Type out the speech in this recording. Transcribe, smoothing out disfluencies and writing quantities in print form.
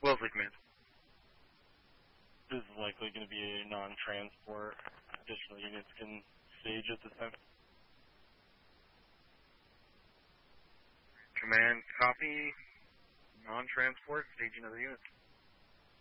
Wellesley Command. This is likely going to be a non-transport. Additional units can stage at this time. Command, copy. Non-transport, staging other units.